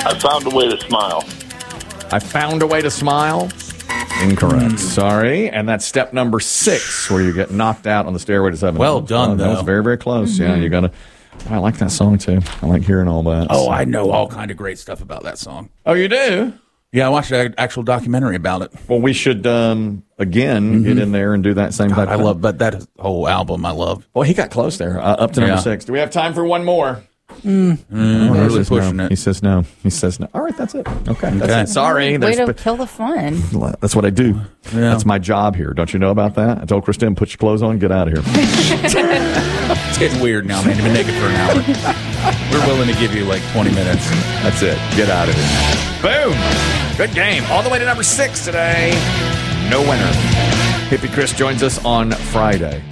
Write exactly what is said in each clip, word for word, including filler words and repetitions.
I found a way to smile. I found a way to smile. Incorrect. Mm. Sorry. And that's step number six, where you get knocked out on the stairway to seven. Well done, oh, though. That was very, very close. Mm-hmm. Yeah, you got to. I like that song, too. I like hearing all that. Oh, so. I know all kind of great stuff about that song. Oh, you do? Yeah, I watched an actual documentary about it. Well, we should, um, again, mm-hmm. get in there and do that same God, type I of love, but that whole album I love. Well, he got close there, uh, up to number yeah. six. Do we have time for one more? Mm. Mm, oh, really pushing no. it. He says no. He says no. All right, that's it. Okay. That's okay. it. Sorry. Way to kill the fun. That's what I do. Yeah. That's my job here. Don't you know about that? I told Kristen, put your clothes on, get out of here. It's getting weird now, man. You've been naked for an hour. We're willing to give you like twenty minutes. That's it. Get out of here. Boom. Good game. All the way to number six today. No winner. Hippie Chris joins us on Friday.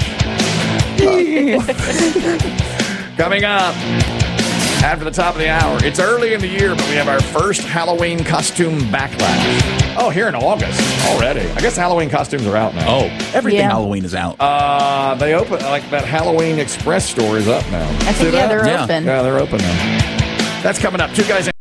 Coming up after the top of the hour. It's early in the year, but we have our first Halloween costume backlash. Oh, here in August already. I guess Halloween costumes are out now. Oh, everything yeah. Halloween is out. Uh, they open, like that Halloween Express store is up now. I think, yeah, they're yeah. open. Yeah, they're open now. That's coming up. Two guys.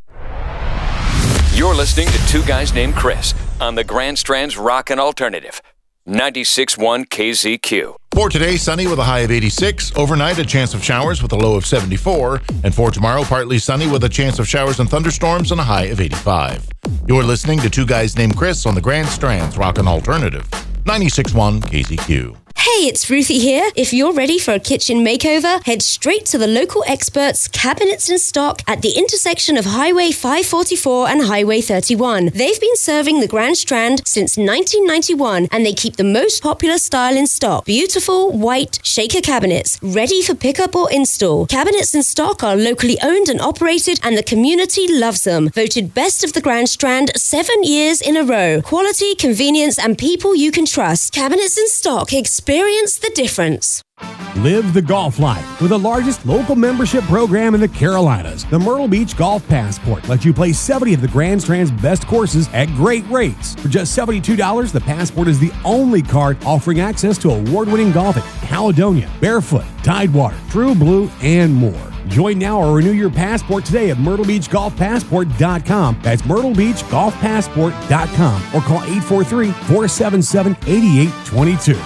You're listening to Two Guys Named Chris on the Grand Strand's Rockin' Alternative. ninety-six point one K Z Q. For today, sunny with a high of eighty-six. Overnight, a chance of showers with a low of seventy-four. And for tomorrow, partly sunny with a chance of showers and thunderstorms and a high of eighty-five. You're listening to Two Guys Named Chris on the Grand Strand's Rockin' Alternative. ninety-six point one K Z Q. Hey, it's Ruthie here. If you're ready for a kitchen makeover, head straight to the local experts, Cabinets in Stock, at the intersection of Highway five forty-four and Highway thirty-one. They've been serving the Grand Strand since nineteen ninety-one, and they keep the most popular style in stock. Beautiful, white, shaker cabinets, ready for pickup or install. Cabinets in Stock are locally owned and operated, and the community loves them. Voted best of the Grand Strand seven years in a row. Quality, convenience, and people you can trust. Cabinets in Stock. Experience the difference. Live the golf life with the largest local membership program in the Carolinas. The Myrtle Beach Golf Passport lets you play seventy of the Grand Strand's best courses at great rates. For just seventy-two dollars, the Passport is the only card offering access to award-winning golf at Caledonia, Barefoot, Tidewater, True Blue, and more. Join now or renew your passport today at myrtle beach golf passport dot com. That's myrtle beach golf passport dot com or call eight four three, four seven seven, eight eight two two.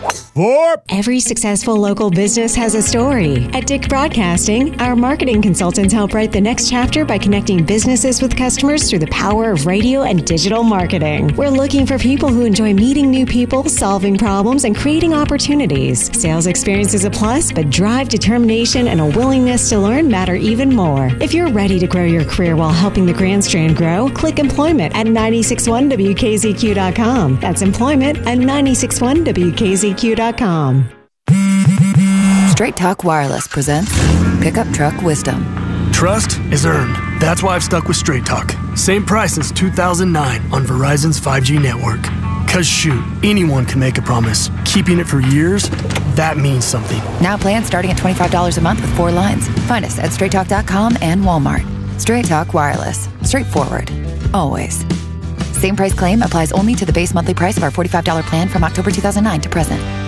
For every successful local business has a story. At Dick Broadcasting, our marketing consultants help write the next chapter by connecting businesses with customers through the power of radio and digital marketing. We're looking for people who enjoy meeting new people, solving problems, and creating opportunities. Sales experience is a plus, but drive, determination, and a willingness to learn matter even more. If you're ready to grow your career while helping the Grand Strand grow, click employment at nine six one W K Z Q dot com. That's employment at nine six one W K Z Q dot com. Straight Talk Wireless presents Pickup Truck Wisdom. Trust is earned. That's why I've stuck with Straight Talk. Same price since two thousand nine on Verizon's five G network. Cause shoot, anyone can make a promise. Keeping it for years, that means something. Now plans starting at twenty-five dollars a month with four lines. Find us at straight talk dot com and Walmart. Straight Talk Wireless. Straightforward. Always. Same price claim applies only to the base monthly price of our forty-five dollars plan from October two thousand nine to present.